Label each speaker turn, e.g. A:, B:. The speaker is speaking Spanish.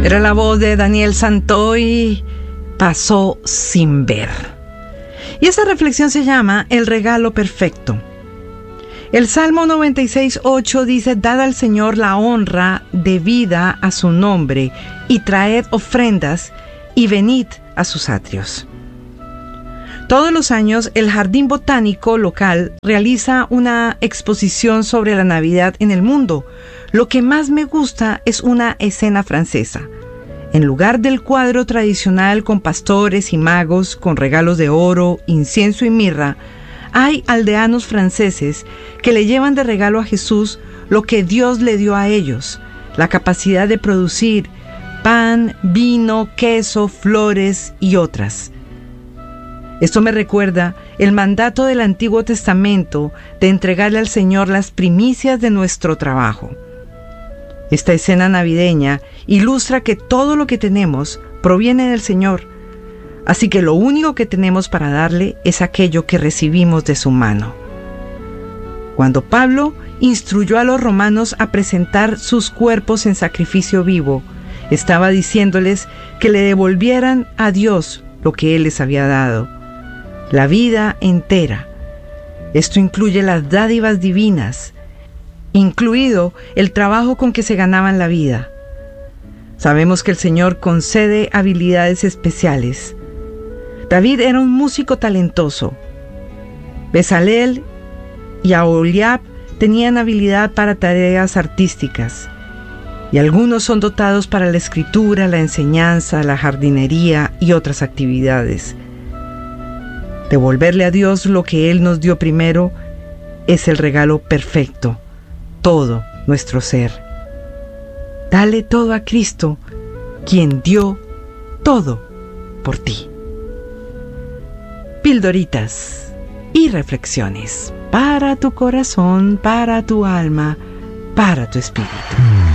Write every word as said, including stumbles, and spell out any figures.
A: Era la voz de Daniel Santoy, Pasó sin ver. Y esa reflexión se llama El regalo perfecto. El Salmo noventa y seis, ocho dice: Dad al Señor la honra debida a su nombre, y traed ofrendas, y venid a sus atrios. Todos los años, el Jardín Botánico local realiza una exposición sobre la Navidad en el mundo. Lo que más me gusta es una escena francesa. En lugar del cuadro tradicional con pastores y magos, con regalos de oro, incienso y mirra, hay aldeanos franceses que le llevan de regalo a Jesús lo que Dios le dio a ellos, la capacidad de producir pan, vino, queso, flores y otras. Esto me recuerda el mandato del Antiguo Testamento de entregarle al Señor las primicias de nuestro trabajo. Esta escena navideña ilustra que todo lo que tenemos proviene del Señor, así que lo único que tenemos para darle es aquello que recibimos de su mano. Cuando Pablo instruyó a los romanos a presentar sus cuerpos en sacrificio vivo, estaba diciéndoles que le devolvieran a Dios lo que Él les había dado, la vida entera. Esto incluye las dádivas divinas, incluido el trabajo con que se ganaban la vida. Sabemos que el Señor concede habilidades especiales. David era un músico talentoso. Bezalel y Aholiab tenían habilidad para tareas artísticas, y algunos son dotados para la escritura, la enseñanza, la jardinería y otras actividades. Devolverle a Dios lo que Él nos dio primero es el regalo perfecto, todo nuestro ser. Dale todo a Cristo, quien dio todo por ti. Pildoritas y reflexiones para tu corazón, para tu alma, para tu espíritu.